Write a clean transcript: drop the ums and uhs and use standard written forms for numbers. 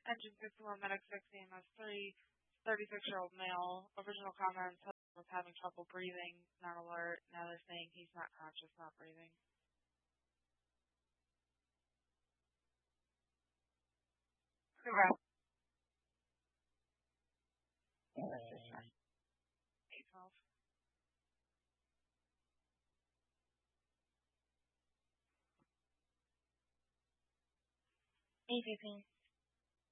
Engine 61 Medic 6 EMS 3, 36-year-old male. Original comments was having trouble breathing, not alert. Now they're saying he's not conscious, not breathing. Correct. 812. A15.